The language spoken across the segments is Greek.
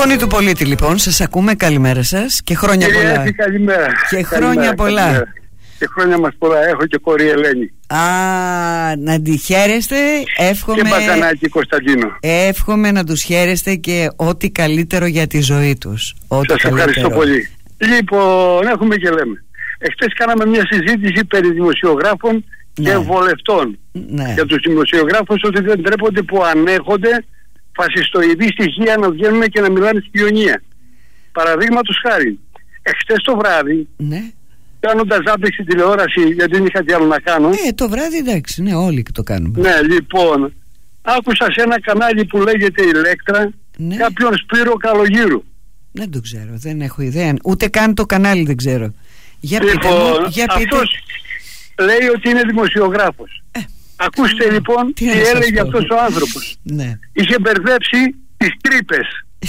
Φωνή του πολίτη, λοιπόν, σας ακούμε. Καλημέρα σας και χρόνια πολλά. Καλημέρα. Και χρόνια πολλά. Καλημέρα. Και χρόνια μας πολλά. Έχω και κόρη Ελένη. Να τη χαίρεστε. Εύχομαι. Και μπακανάκι Κωνσταντίνο. Εύχομαι να τους χαίρεστε και ό,τι καλύτερο για τη ζωή τους. Σας ευχαριστώ πολύ. Λοιπόν, έχουμε και λέμε. Εχθές κάναμε μια συζήτηση περί δημοσιογράφων και βολευτών. Ναι. Για τους δημοσιογράφους, ότι δεν τρέπονται που ανέχονται φασιστοειδή στοιχεία να βγαίνουν και να μιλάνε στη κοινωνία. Παραδείγματος χάρη, εχθές το βράδυ, κάνοντας άπληξη στην τηλεόραση, γιατί δεν είχα τι άλλο να κάνω. Το βράδυ, εντάξει, ναι, όλοι το κάνουμε. Ναι, λοιπόν, άκουσα σε ένα κανάλι που λέγεται Ηλέκτρα κάποιον Σπύρο Καλογύρου. Δεν το ξέρω, δεν έχω ιδέα. Ούτε καν το κανάλι δεν ξέρω. Για πείτε λοιπόν, μου, για πείτε. Αυτός λέει ότι είναι δημοσιογράφος. Ακούστε λοιπόν τι έλεγε αυτός ο άνθρωπος. Ναι. Είχε μπερδέψει τις τρύπες.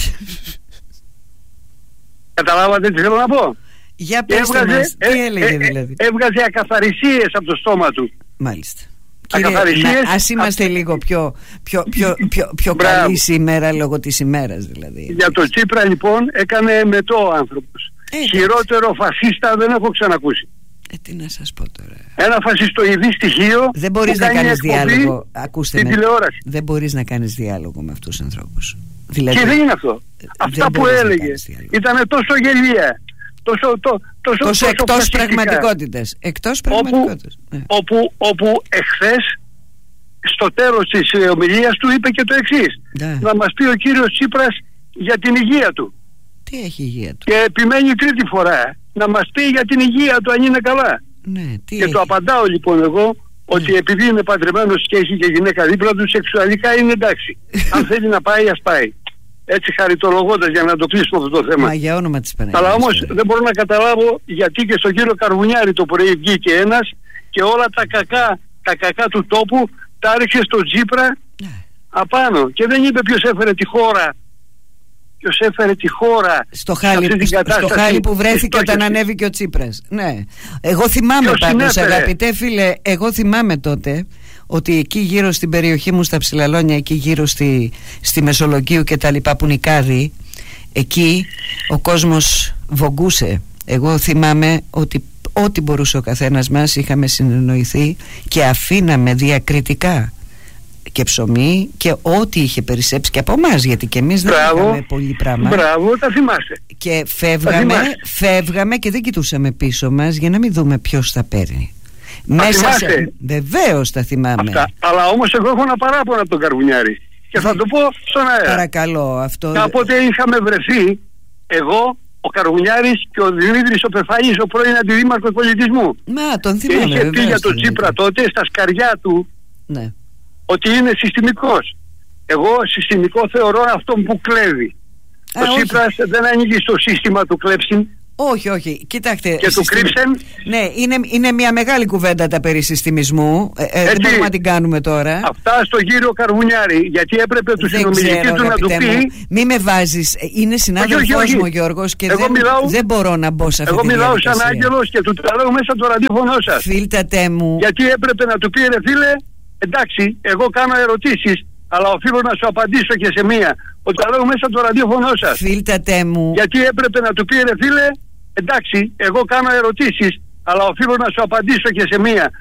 Καταλάβατε τι θέλω να πω? Για πέστε μας, τι έλεγε δηλαδή? Έβγαζε ακαθαρισίες από το στόμα του. Μάλιστα. Ας είμαστε λίγο πιο καλή σήμερα, λόγω της ημέρας δηλαδή. Για το Τσίπρα λοιπόν έκανε μετό ο άνθρωπος. Χειρότερο φασίστα δεν έχω ξανακούσει. Τι να σας πω τώρα. Ένα φασιστοειδή στοιχείο. Δεν μπορείς να κάνεις διάλογο. Ακούστε με. Τηλεόραση. Δεν μπορείς να κάνεις διάλογο με αυτούς τους ανθρώπους. Δηλαδή, και δεν είναι αυτό. Αυτά που έλεγε ήταν τόσο γελία, τόσο εκτός πραγματικότητας. Εκτός πραγματικότητας. Όπου εχθές στο τέλος της ομιλίας του είπε και το εξής. Να μας πει ο κύριος Τσίπρας για την υγεία του. Τι έχει υγεία του? Και επιμένει τρίτη φορά να μας πει για την υγεία του αν είναι καλά. Και το απαντάω λοιπόν εγώ ότι επειδή είναι παντρεμένος και έχει και γυναίκα δίπλα του, σεξουαλικά είναι εντάξει. Αν θέλει να πάει, ας πάει. Έτσι χαριτολογώντας, για να το κλείσουμε αυτό το θέμα. Μα για όνομα της Παναγίας. Αλλά όμως δεν μπορώ να καταλάβω γιατί και στον κύριο Καρβουνιάρη το πρωί βγήκε ένας και όλα τα κακά του τόπου τα ρίξε στο Τσίπρα απάνω. Και δεν είπε ποιος έφερε τη χώρα στο χάλι που βρέθηκε όταν ανέβηκε ο Τσίπρας. Ναι. Εγώ θυμάμαι πάντως, αγαπητέ φίλε, εγώ θυμάμαι τότε ότι εκεί γύρω στην περιοχή μου στα Ψηλαλόνια, εκεί γύρω στη Μεσολογγίου και τα λοιπά, που είναι η Κάδη, εκεί ο κόσμος βογκούσε. Εγώ θυμάμαι ότι ό,τι μπορούσε ο καθένας μας είχαμε συνεννοηθεί και αφήναμε διακριτικά και ψωμί και ό,τι είχε περισσέψει και από εμάς, γιατί και εμείς δεν είχαμε πολύ πράγμα. Μπράβο, τα θυμάστε. Και φεύγαμε και δεν κοιτούσαμε πίσω μας για να μην δούμε ποιος θα παίρνει. Βεβαίως τα θυμάμαι. Αυτά. Αλλά όμως εγώ έχω ένα παράπονο από τον Καρβουνιάρη και θα το πω στον αέρα. Παρακαλώ, αυτό. Κάποτε είχαμε βρεθεί εγώ, ο Καρβουνιάρης και ο Δημήτρης ο Πεφαής, ο πρώην αντιδήμαρχος πολιτισμού. Τον θυμάμαι. Και είχε πει για τον Τσίπρα τότε στα σκαριά του ότι είναι συστημικός. Εγώ συστημικό θεωρώ αυτόν που κλέβει. Ο Τσίπρας δεν ανήκει στο σύστημα του κλέψιν. Όχι, κοιτάξτε. Και του κρύψεν. Ναι, είναι μια μεγάλη κουβέντα τα περί συστημισμού. Δεν μπορούμε να την κάνουμε τώρα. Αυτά στον κύριο Καρβουνιάρη, γιατί έπρεπε του συνομιλητή του να του πει. Μη με βάζεις. Είναι συνάδελφός μου ο Γιώργος και δεν μπορώ να μπω σε αυτή τη διαδικασία. Εγώ μιλάω σαν άγγελος και του τα λέω μέσα το ραδιόφωνο σας. Φίλτατέ μου. Γιατί έπρεπε να του πει, ρε φίλε, εντάξει, εγώ κάνω ερωτήσεις, αλλά οφείλω να σου απαντήσω και σε μία. Ότι τα λέω μέσα το ραδιόφωνο σας. Φίλτατέ μου. Γιατί έπρεπε να του πει, ρε φίλε, εντάξει, εγώ κάνω ερωτήσεις, αλλά οφείλω να σου απαντήσω και σε μία.